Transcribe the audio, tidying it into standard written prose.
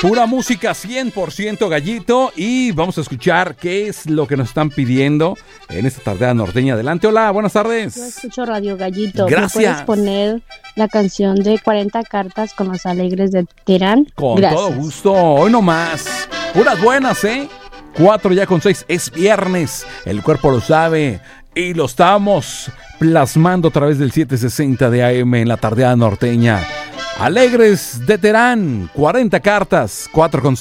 Pura música 100% Gallito. Y vamos a escuchar qué es lo que nos están pidiendo en esta tardea norteña. Adelante, hola, buenas tardes. Yo escucho Radio Gallito. Gracias. ¿Me puedes poner la canción de 40 cartas con los Alegres de Terán? Con Gracias. todo gusto, hoy nomás. Puras buenas, 4 ya con 6, es viernes, el cuerpo lo sabe y lo estamos plasmando a través del 760 de AM en la tardeada norteña. Alegres de Terán, 40 cartas, 4 con 6.